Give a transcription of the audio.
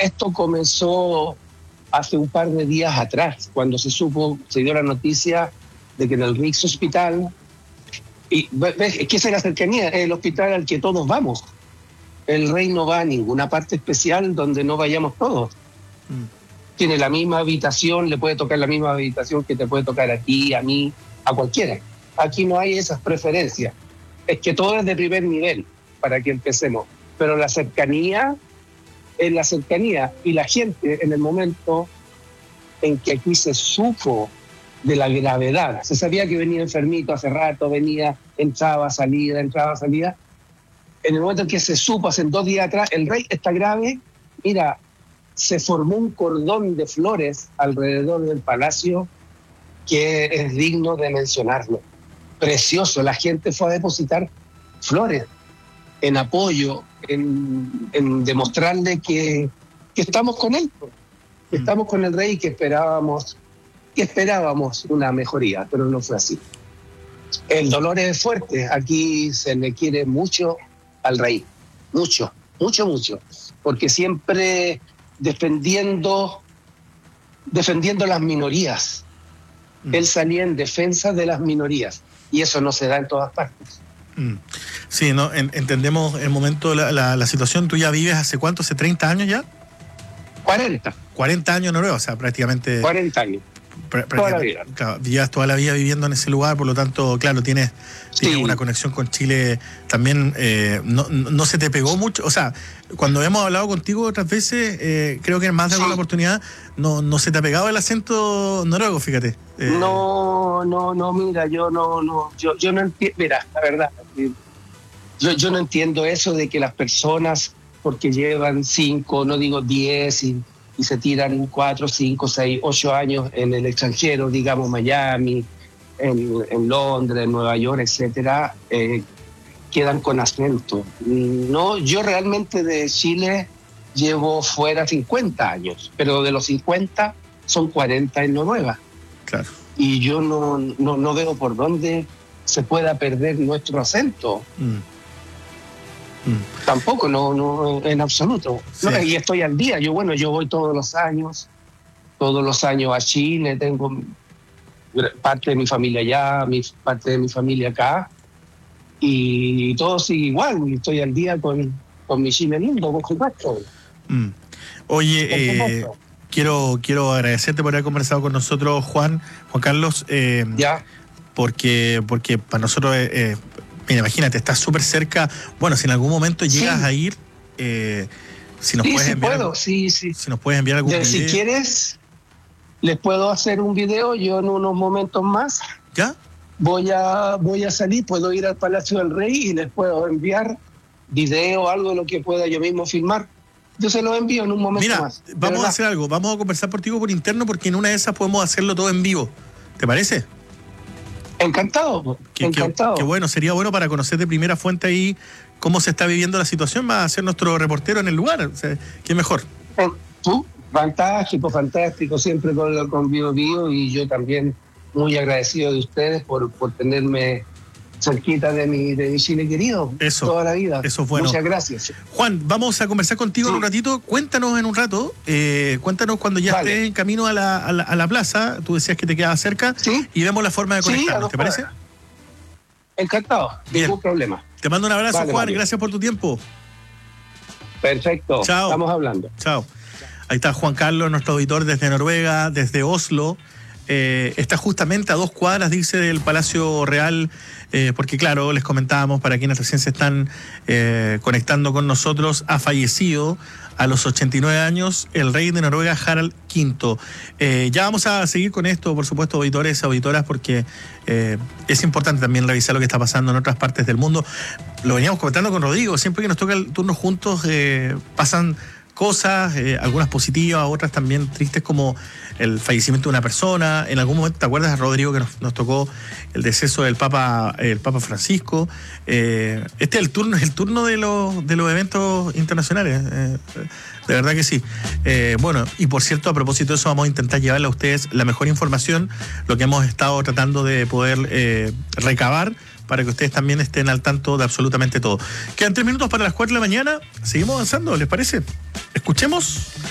esto comenzó hace un par de días atrás, cuando se dio la noticia de que en el Rix Hospital, y ves, ¿qué es la cercanía? Es el hospital al que todos vamos. El rey no va a ninguna parte especial donde no vayamos todos. Tiene la misma habitación, le puede tocar la misma habitación que te puede tocar a ti, a mí, a cualquiera. Aquí no hay esas preferencias. Es que todo es de primer nivel, para que empecemos. Pero la cercanía es la cercanía. Y la gente, en el momento en que aquí se supo de la gravedad, se sabía que venía enfermito hace rato, entraba, salida. En el momento en que se supo, hace 2 días atrás, el rey está grave, mira, se formó un cordón de flores alrededor del palacio que es digno de mencionarlo. Precioso, la gente fue a depositar flores en apoyo, en demostrarle que estamos con él, que estamos con el rey y que esperábamos una mejoría, pero no fue así. El dolor es fuerte, aquí se le quiere mucho al rey, mucho, porque siempre defendiendo las minorías. Él salía en defensa de las minorías y eso no se da en todas partes. Sí, no, entendemos el momento, la situación. ¿Tú ya vives hace cuánto? ¿Hace 30 años ya? 40. 40 años en Noruega, o sea, prácticamente... 40 años. Toda la vida. Claro, llevas toda la vida viviendo en ese lugar, por lo tanto, claro, tienes una conexión con Chile también. No se te pegó mucho, o sea, cuando hemos hablado contigo otras veces, creo que en más de alguna oportunidad, no se te ha pegado el acento noruego, fíjate. No, mira, yo no entiendo, mira, la verdad, yo no entiendo eso de que las personas, porque llevan 5, no digo 10 y se tiran 4, 5, 6, 8 años en el extranjero, digamos Miami, en Londres, en Nueva York, etcétera, quedan con acento. No, yo realmente de Chile llevo fuera 50 años, pero de los 50 son 40 en Noruega. Claro. Y yo no veo por dónde se pueda perder nuestro acento. Tampoco, no en absoluto. Sí. No, y estoy al día. Yo voy todos los años a Chile, tengo parte de mi familia allá, parte de mi familia acá, y todo sigue igual, y estoy al día con mi Chile lindo, por supuesto. Oye, quiero agradecerte por haber conversado con nosotros, Juan Carlos, porque para nosotros... Mira, imagínate, estás súper cerca. Bueno, si en algún momento llegas a ir, si nos puedes enviar. Si nos puedes enviar algún video. Si quieres, les puedo hacer un video. Yo en unos momentos más. ¿Ya? Voy a salir, puedo ir al Palacio del Rey y les puedo enviar video, algo de lo que pueda yo mismo filmar. Yo se lo envío en un momento más. Mira, vamos a hacer algo. Vamos a conversar por interno porque en una de esas podemos hacerlo todo en vivo. ¿Te parece? Encantado. Qué bueno, sería bueno para conocer de primera fuente ahí cómo se está viviendo la situación, va a ser nuestro reportero en el lugar, o sea, qué mejor. Tú, fantástico, siempre con Bio, y yo también muy agradecido de ustedes por tenerme cerquita de mi Chile querido, toda la vida. Eso es bueno. Muchas gracias. Juan, vamos a conversar contigo en un ratito. Cuéntanos en un rato, cuéntanos cuando ya estés en camino a la plaza. Tú decías que te quedabas cerca y vemos la forma de conectarnos, ¿te parece? Encantado, ningún problema. Te mando un abrazo, Juan, gracias por tu tiempo. Perfecto, chao. Estamos hablando. Chao. Ahí está Juan Carlos, nuestro auditor desde Noruega, desde Oslo. Está justamente a 2 cuadras, dice, del Palacio Real, porque claro, les comentábamos, para quienes recién se están conectando con nosotros, ha fallecido a los 89 años el rey de Noruega, Harald V. Ya vamos a seguir con esto, por supuesto, auditores, auditoras, porque es importante también revisar lo que está pasando en otras partes del mundo. Lo veníamos comentando con Rodrigo, siempre que nos toca el turno juntos pasan cosas, algunas positivas, otras también tristes, como el fallecimiento de una persona. En algún momento, ¿te acuerdas, Rodrigo, que nos tocó el deceso del Papa Francisco? Este es el turno de los eventos internacionales, de verdad que sí. Bueno, y por cierto, a propósito de eso, vamos a intentar llevarle a ustedes la mejor información, lo que hemos estado tratando de poder recabar, para que ustedes también estén al tanto de absolutamente todo. Quedan 3 minutos para las 4 de la mañana. Seguimos avanzando, ¿les parece? Escuchemos